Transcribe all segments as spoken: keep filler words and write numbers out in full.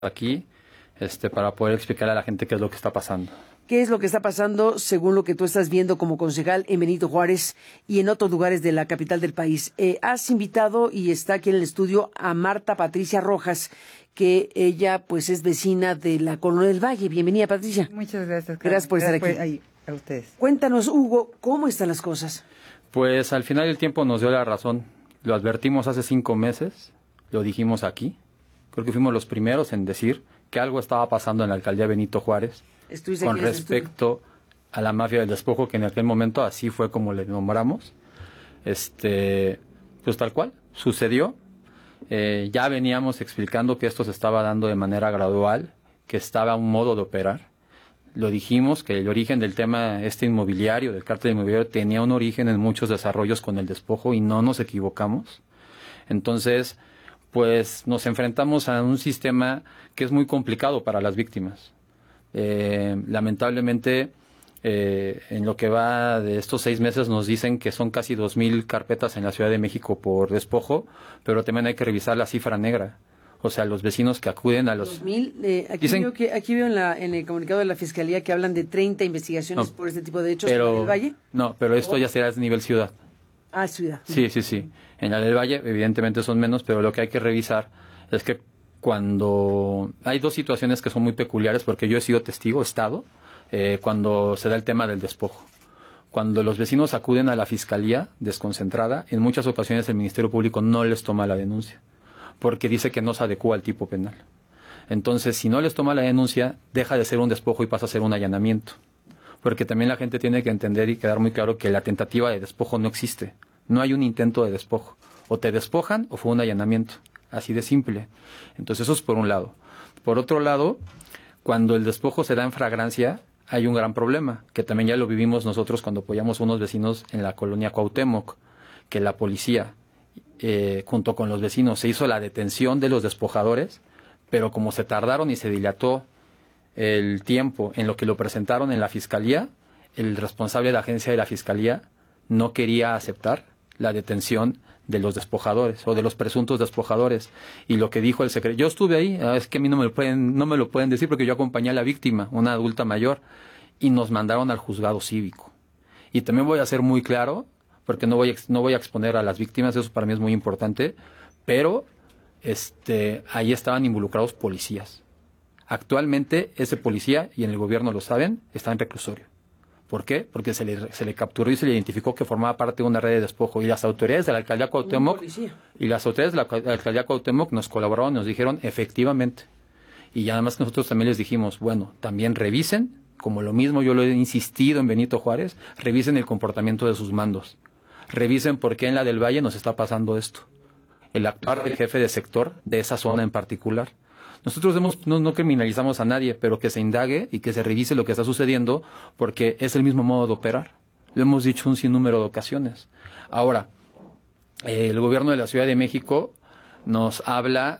aquí este, para poder explicar a la gente qué es lo que está pasando. ¿Qué es lo que está pasando según lo que tú estás viendo como concejal en Benito Juárez y en otros lugares de la capital del país? Eh, has invitado y está aquí en el estudio a Marta Patricia Rojas, que ella pues es vecina de la Colonia del Valle. Bienvenida, Patricia. Muchas gracias. Carmen. Gracias por estar gracias aquí. Por, ahí, a ustedes. Cuéntanos, Hugo, ¿cómo están las cosas? Pues al final el tiempo nos dio la razón. Lo advertimos hace cinco meses, lo dijimos aquí. Creo que fuimos los primeros en decir que algo estaba pasando en la alcaldía Benito Juárez Estuviste con aquí en respecto a la mafia del despojo, que en aquel momento así fue como le nombramos. Este, pues tal cual, sucedió. Eh, ya veníamos explicando que esto se estaba dando de manera gradual, que estaba un modo de operar. Lo dijimos, que el origen del tema este inmobiliario, del cártel inmobiliario, tenía un origen en muchos desarrollos con el despojo y no nos equivocamos. Entonces, pues nos enfrentamos a un sistema que es muy complicado para las víctimas. Eh, lamentablemente, eh, en lo que va de estos seis meses nos dicen que son casi dos mil carpetas en la Ciudad de México por despojo, pero también hay que revisar la cifra negra. O sea, los vecinos que acuden a los... dos mil, eh, aquí, dicen, veo que, aquí veo en, la, en el comunicado de la Fiscalía que hablan de treinta investigaciones no, por este tipo de hechos pero, en el Valle. No, pero esto ya será a nivel ciudad. Ah, ciudad. Sí, sí, sí. En la del Valle evidentemente son menos, pero lo que hay que revisar es que cuando... Hay dos situaciones que son muy peculiares, porque yo he sido testigo, he estado, eh, cuando se da el tema del despojo. Cuando los vecinos acuden a la Fiscalía desconcentrada, en muchas ocasiones el Ministerio Público no les toma la denuncia, porque dice que no se adecúa al tipo penal. Entonces, si no les toma la denuncia, deja de ser un despojo y pasa a ser un allanamiento. Porque también la gente tiene que entender y quedar muy claro que la tentativa de despojo no existe. No hay un intento de despojo. O te despojan o fue un allanamiento. Así de simple. Entonces, eso es por un lado. Por otro lado, cuando el despojo se da en flagrancia, hay un gran problema, que también ya lo vivimos nosotros cuando apoyamos a unos vecinos en la colonia Cuauhtémoc, que la policía, Eh, junto con los vecinos, se hizo la detención de los despojadores, pero como se tardaron y se dilató el tiempo en lo que lo presentaron en la Fiscalía, el responsable de la agencia de la Fiscalía no quería aceptar la detención de los despojadores o de los presuntos despojadores. Y lo que dijo el secretario, yo estuve ahí, es que a mí no me lo pueden, no me lo pueden decir porque yo acompañé a la víctima, una adulta mayor, y nos mandaron al juzgado cívico. Y también voy a ser muy claro, porque no voy, a, no voy a exponer a las víctimas, eso para mí es muy importante, pero este, ahí estaban involucrados policías. Actualmente ese policía, y en el gobierno lo saben, está en reclusorio. ¿Por qué? Porque se le, se le capturó y se le identificó que formaba parte de una red de despojo, y las autoridades de la alcaldía Cuauhtémoc, y las autoridades de la, de la alcaldía Cuauhtémoc nos colaboraron, nos dijeron efectivamente, y además que nosotros también les dijimos, bueno, también revisen, como lo mismo yo lo he insistido en Benito Juárez, revisen el comportamiento de sus mandos. Revisen por qué en la del Valle nos está pasando esto. El actuar del jefe de sector de esa zona en particular. Nosotros hemos, no, no criminalizamos a nadie, pero que se indague y que se revise lo que está sucediendo, porque es el mismo modo de operar. Lo hemos dicho un sinnúmero de ocasiones. Ahora, eh, el gobierno de la Ciudad de México nos habla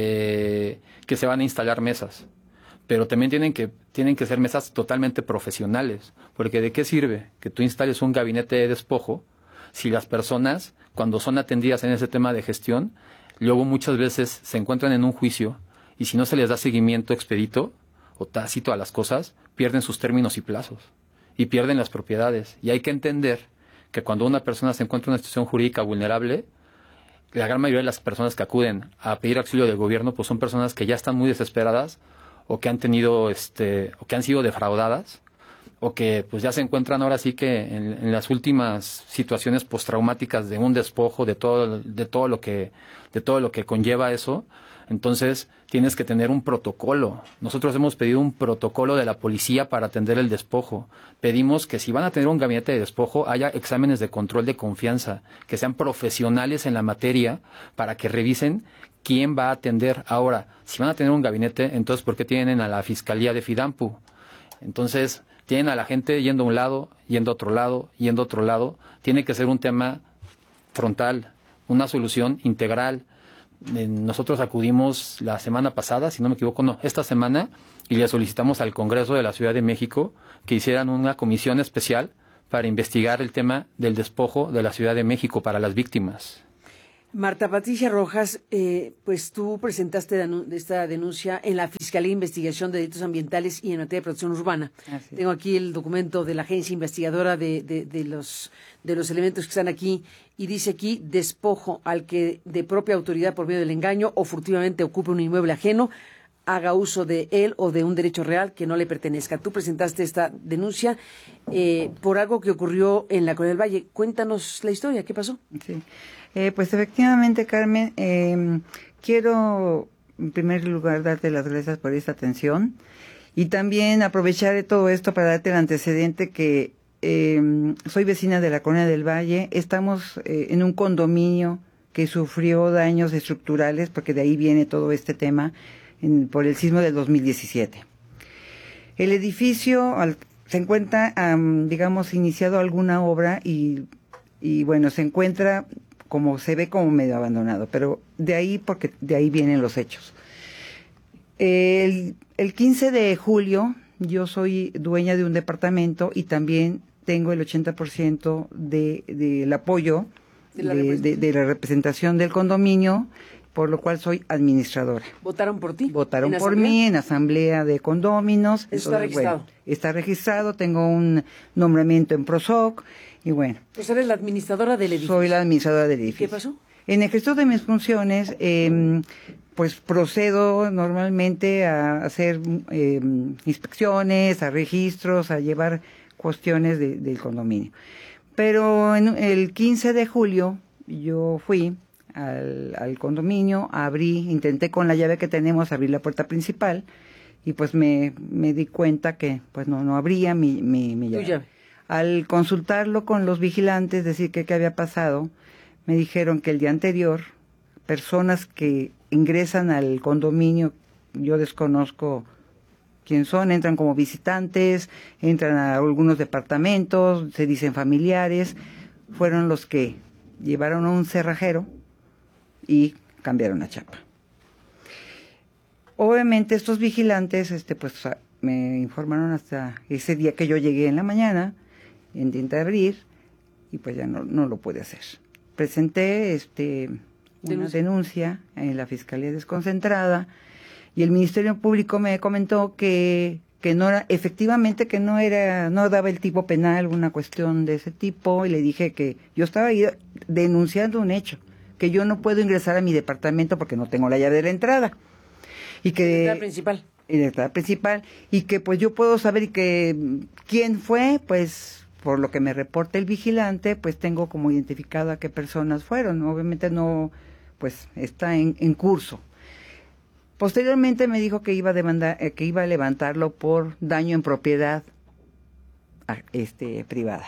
de que se van a instalar mesas, pero también tienen que, tienen que ser mesas totalmente profesionales, porque ¿de qué sirve que tú instales un gabinete de despojo si las personas, cuando son atendidas en ese tema de gestión, luego muchas veces se encuentran en un juicio y si no se les da seguimiento expedito o tácito a las cosas, pierden sus términos y plazos y pierden las propiedades? Y hay que entender que cuando una persona se encuentra en una situación jurídica vulnerable, la gran mayoría de las personas que acuden a pedir auxilio del gobierno pues son personas que ya están muy desesperadas o que han tenido este o que han sido defraudadas, o que pues ya se encuentran ahora sí que en, en las últimas situaciones postraumáticas de un despojo, de todo, de todo lo que, de todo lo que conlleva eso. Entonces tienes que tener un protocolo. Nosotros hemos pedido un protocolo de la policía para atender el despojo. Pedimos que si van a tener un gabinete de despojo haya exámenes de control de confianza, que sean profesionales en la materia para que revisen quién va a atender. Ahora, si van a tener un gabinete, entonces ¿por qué tienen a la Fiscalía de Fidampu? Entonces tienen a la gente yendo a un lado, yendo a otro lado, yendo a otro lado. Tiene que ser un tema frontal, una solución integral. Nosotros acudimos la semana pasada, si no me equivoco, no, esta semana, y le solicitamos al Congreso de la Ciudad de México que hicieran una comisión especial para investigar el tema del despojo de la Ciudad de México para las víctimas. Marta Patricia Rojas, eh, pues tú presentaste esta denuncia en la Fiscalía de Investigación de Delitos Ambientales y en materia de protección urbana. Así Tengo aquí el documento de la agencia investigadora de, de, de, los, de los elementos que están aquí y dice aquí despojo al que de propia autoridad por medio del engaño o furtivamente ocupe un inmueble ajeno, haga uso de él o de un derecho real que no le pertenezca. Tú presentaste esta denuncia eh, por algo que ocurrió en la Colonia del Valle. Cuéntanos la historia, ¿qué pasó? Sí. Eh, pues efectivamente, Carmen, eh, quiero en primer lugar darte las gracias por esta atención y también aprovechar todo esto para darte el antecedente que eh, soy vecina de la Colonia del Valle, estamos eh, en un condominio que sufrió daños estructurales, porque de ahí viene todo este tema, en, por el sismo del dos mil diecisiete. El edificio al, se encuentra, um, digamos, iniciado alguna obra y, y bueno, se encuentra como se ve como medio abandonado, pero de ahí, porque de ahí vienen los hechos. El, el quince de julio, yo soy dueña de un departamento y también tengo el ochenta por ciento de, del apoyo de la, de, de, de la representación del condominio, por lo cual soy administradora. ¿Votaron por ti? Votaron por asamblea? mí en asamblea de condóminos. ¿Eso está registrado? Bueno, está registrado, tengo un nombramiento en PROSOC. Y bueno. Pues eres la administradora del edificio. Soy la administradora del edificio. ¿Qué pasó? En el ejercicio de mis funciones, eh, pues procedo normalmente a hacer eh, inspecciones, a registros, a llevar cuestiones de, del condominio. Pero en el quince de julio yo fui al, al condominio, abrí, intenté con la llave que tenemos abrir la puerta principal y pues me, me di cuenta que pues no, no abría mi, mi, mi llave. ¿Tu llave? Al consultarlo con los vigilantes, decir que qué había pasado, me dijeron que el día anterior, personas que ingresan al condominio, yo desconozco quién son, entran como visitantes, entran a algunos departamentos, se dicen familiares, fueron los que llevaron a un cerrajero y cambiaron la chapa. Obviamente estos vigilantes, este, pues me informaron hasta ese día que yo llegué en la mañana, intenté abrir y pues ya no, no lo pude hacer. Presenté este una denuncia. denuncia en la Fiscalía Desconcentrada y el Ministerio Público me comentó que que no era, efectivamente que no era, no daba el tipo penal, una cuestión de ese tipo, y le dije que yo estaba ahí denunciando un hecho, que yo no puedo ingresar a mi departamento porque no tengo la llave de la entrada. Y que la entrada principal. Y la entrada principal, y que pues yo puedo saber que quién fue, pues por lo que me reporta el vigilante, pues tengo como identificado a qué personas fueron. Obviamente no, pues está en, en curso. Posteriormente me dijo que iba a demandar, eh, que iba a levantarlo por daño en propiedad este, privada.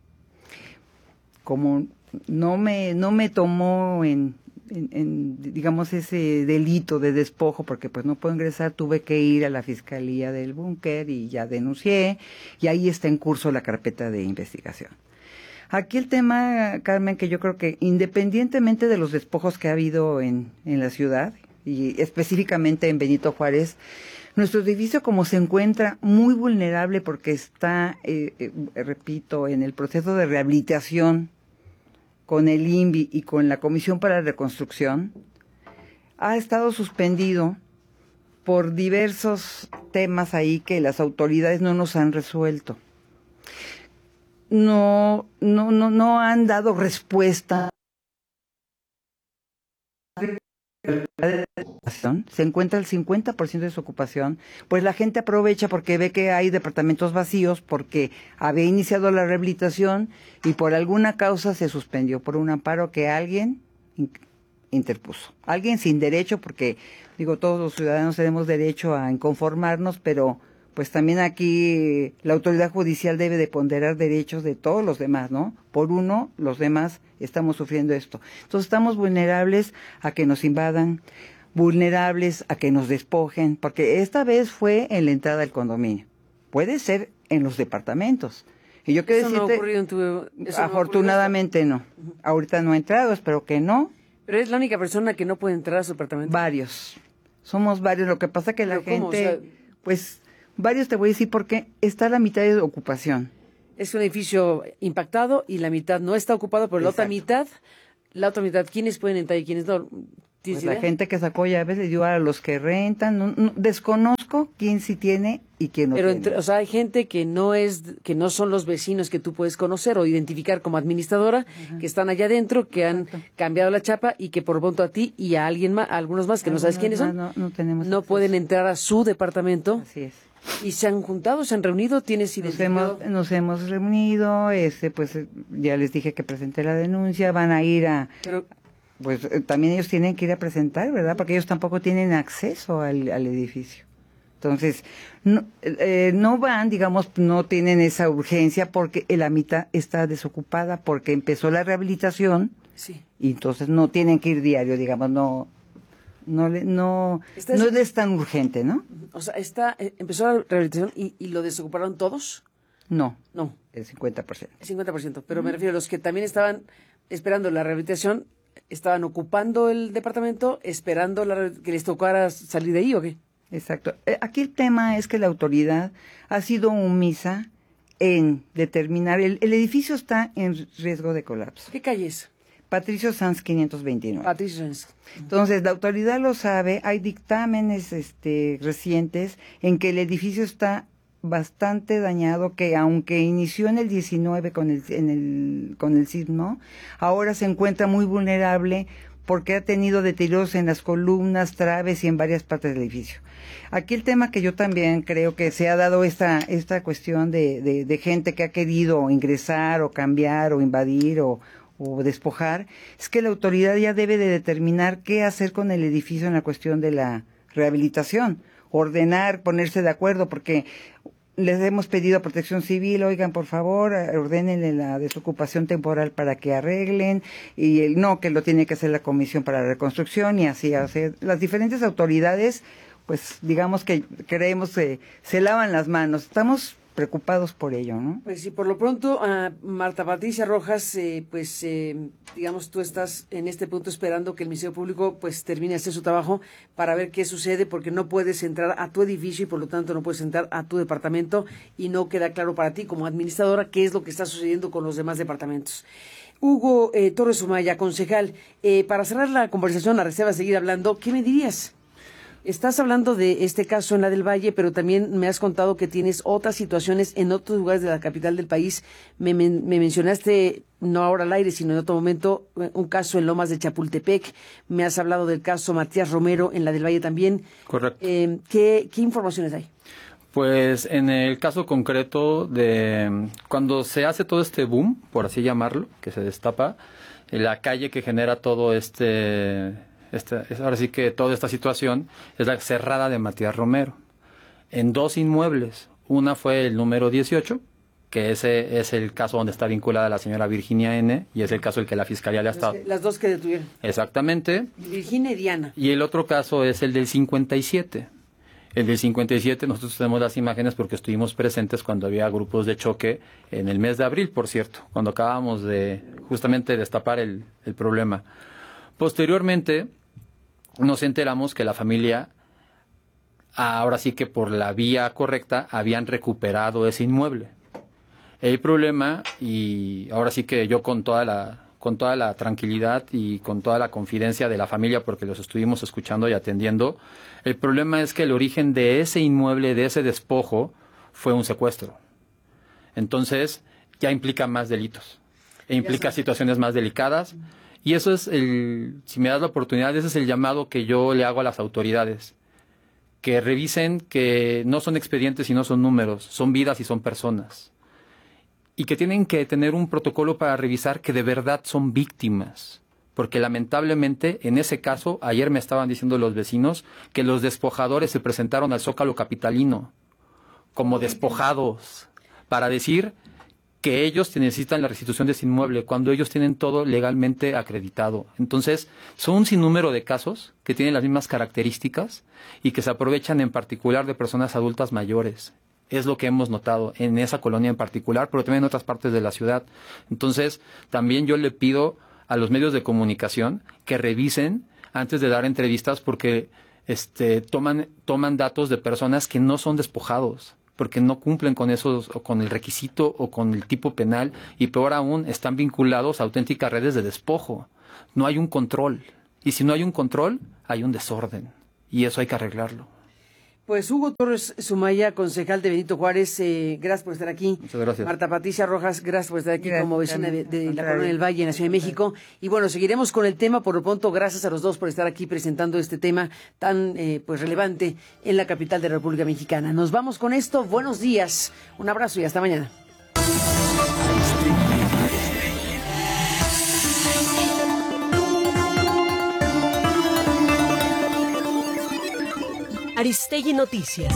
Como no me, no me tomó en, en, en, digamos, ese delito de despojo, porque pues no puedo ingresar, tuve que ir a la Fiscalía del Búnker y ya denuncié, y ahí está en curso la carpeta de investigación. Aquí el tema, Carmen, que yo creo que independientemente de los despojos que ha habido en, en la ciudad, y específicamente en Benito Juárez, nuestro edificio como se encuentra muy vulnerable porque está, eh, eh, repito, en el proceso de rehabilitación con el I N V I y con la Comisión para la Reconstrucción, ha estado suspendido por diversos temas ahí que las autoridades no nos han resuelto. No, no, no, no han dado respuesta. Se encuentra el cincuenta por ciento de su ocupación, pues la gente aprovecha porque ve que hay departamentos vacíos, porque había iniciado la rehabilitación y por alguna causa se suspendió, por un amparo que alguien interpuso. Alguien sin derecho, porque digo, todos los ciudadanos tenemos derecho a inconformarnos, pero pues también aquí la autoridad judicial debe de ponderar derechos de todos los demás, ¿no? Por uno, los demás estamos sufriendo esto. Entonces estamos vulnerables a que nos invadan, vulnerables a que nos despojen, porque esta vez fue en la entrada del condominio. Puede ser en los departamentos. Y yo quiero ¿Eso decirte, no ha ocurrido en tu, eso afortunadamente no, no. Ahorita no ha entrado, espero que no. Pero es la única persona que no puede entrar a su departamento. Varios. Somos varios. Lo que pasa que la gente, ¿cómo? O sea, pues... Varios te voy a decir porque está la mitad de ocupación. Es un edificio impactado y la mitad no está ocupado, pero la otra mitad La otra mitad, ¿quiénes pueden entrar y quiénes no? Pues la gente que sacó llaves le dio a los que rentan. No, no, desconozco quién sí tiene y quién no Pero tiene. entre, o sea, hay gente que no es, que no son los vecinos que tú puedes conocer o identificar como administradora, uh-huh. que están allá adentro, que han Exacto. cambiado la chapa y que por pronto a ti y a alguien más, a algunos más que algunos no sabes quiénes son, no, no, tenemos no pueden entrar a su departamento. Así es. ¿Y se han juntado, se han reunido? ¿Tienes identificado? Nos hemos, nos hemos reunido, este, pues ya les dije que presenté la denuncia, van a ir a... Pero, pues eh, también ellos tienen que ir a presentar, ¿verdad? Porque ellos tampoco tienen acceso al, al edificio. Entonces, no, eh, no van, digamos, no tienen esa urgencia porque la mitad está desocupada porque empezó la rehabilitación sí. y entonces no tienen que ir diario, digamos, no... No le, no, no es tan urgente, ¿no? O sea, está, eh, empezó la rehabilitación y, y lo desocuparon todos. No, no, el cincuenta por ciento. El cincuenta por ciento, pero mm. me refiero a los que también estaban esperando la rehabilitación, estaban ocupando el departamento, esperando la, que les tocara salir de ahí, ¿o qué? Exacto. Aquí el tema es que la autoridad ha sido omisa en determinar, el, el edificio está en riesgo de colapso. ¿Qué calle es? Patricio Sanz quinientos veintinueve. Patricio Sanz. Entonces, la autoridad lo sabe, hay dictámenes este, recientes en que el edificio está bastante dañado, que aunque inició en el diecinueve con el, en el, con el sismo, ahora se encuentra muy vulnerable porque ha tenido deterioros en las columnas, traves y en varias partes del edificio. Aquí el tema que yo también creo que se ha dado esta, esta cuestión de, de, de gente que ha querido ingresar o cambiar o invadir o o despojar, es que la autoridad ya debe de determinar qué hacer con el edificio en la cuestión de la rehabilitación, ordenar, ponerse de acuerdo, porque les hemos pedido a Protección Civil, oigan, por favor, ordénenle la desocupación temporal para que arreglen, y el no, que lo tiene que hacer la Comisión para la Reconstrucción, y así, o sea, las diferentes autoridades, pues digamos que creemos que se lavan las manos, estamos preocupados por ello, ¿no? Pues sí, por lo pronto, uh, Marta Patricia Rojas, eh, pues eh, digamos tú estás en este punto esperando que el Ministerio Público pues termine de hacer su trabajo para ver qué sucede, porque no puedes entrar a tu edificio y por lo tanto no puedes entrar a tu departamento y no queda claro para ti como administradora qué es lo que está sucediendo con los demás departamentos. Hugo eh, Torres Umaya, concejal, eh, para cerrar la conversación, la reserva seguir hablando, ¿qué me dirías? Estás hablando de este caso en la del Valle, pero también me has contado que tienes otras situaciones en otros lugares de la capital del país. Me, me, me mencionaste, no ahora al aire, sino en otro momento, un caso en Lomas de Chapultepec. Me has hablado del caso Matías Romero en la del Valle también. Correcto. Eh, ¿qué, ¿Qué informaciones hay? Pues en el caso concreto de cuando se hace todo este boom, por así llamarlo, que se destapa, la calle que genera todo este... Esta, ahora sí que toda esta situación es la cerrada de Matías Romero en dos inmuebles. Una fue el número dieciocho, que ese es el caso donde está vinculada la señora Virginia N, y es el caso el que la fiscalía le ha estado. Las dos que detuvieron. Exactamente. Virginia y Diana. Y el otro caso es el del cincuenta y siete. El del cincuenta y siete, nosotros tenemos las imágenes porque estuvimos presentes cuando había grupos de choque en el mes de abril, por cierto, cuando acabamos de justamente destapar el, el problema. Posteriormente, nos enteramos que la familia, ahora sí que por la vía correcta, habían recuperado ese inmueble. El problema, y ahora sí que yo con toda la, con toda la tranquilidad y con toda la confidencia de la familia, porque los estuvimos escuchando y atendiendo, el problema es que el origen de ese inmueble, de ese despojo, fue un secuestro. Entonces, ya implica más delitos, e implica situaciones más delicadas. Y eso es el, si me das la oportunidad, ese es el llamado que yo le hago a las autoridades. Que revisen que no son expedientes y no son números, son vidas y son personas. Y que tienen que tener un protocolo para revisar que de verdad son víctimas. Porque lamentablemente, en ese caso, ayer me estaban diciendo los vecinos que los despojadores se presentaron al Zócalo capitalino como despojados para decir que ellos necesitan la restitución de ese inmueble cuando ellos tienen todo legalmente acreditado. Entonces, son un sinnúmero de casos que tienen las mismas características y que se aprovechan en particular de personas adultas mayores. Es lo que hemos notado en esa colonia en particular, pero también en otras partes de la ciudad. Entonces, también yo le pido a los medios de comunicación que revisen antes de dar entrevistas porque este, toman, toman datos de personas que no son despojados, porque no cumplen con esos, o con el requisito o con el tipo penal, y peor aún, están vinculados a auténticas redes de despojo. no hay un control. Y si no hay un control, hay un desorden. Y eso hay que arreglarlo. Pues Hugo Torres Sumaya, concejal de Benito Juárez, eh, gracias por estar aquí. Muchas gracias. Marta Patricia Rojas, gracias por estar aquí Gracias, como vecina de, de la Contrario. Colonia del Valle en la Ciudad de México. Y bueno, seguiremos con el tema. Por lo pronto, gracias a los dos por estar aquí presentando este tema tan eh, pues relevante en la capital de la República Mexicana. Nos vamos con esto. Buenos días. Un abrazo y hasta mañana. Aristegui Noticias.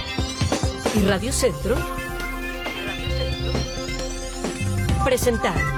Y Radio Centro presentaron